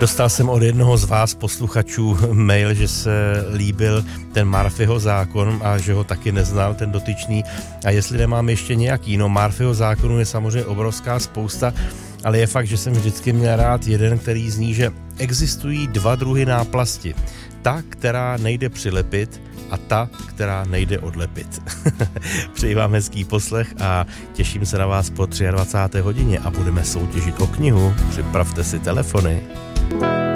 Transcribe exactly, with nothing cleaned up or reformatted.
Dostal jsem od jednoho z vás posluchačů mail, že se líbil ten Murphyho zákon a že ho taky neznal ten dotyčný. A jestli nemám ještě nějaký, no Murphyho zákonu je samozřejmě obrovská spousta, ale je fakt, že jsem vždycky měl rád jeden, který zní, že existují dva druhy náplasti. Ta, která nejde přilepit, a ta, která nejde odlepit. Přeji vám hezký poslech a těším se na vás po dvacáté třetí hodině a budeme soutěžit o knihu. Připravte si telefony.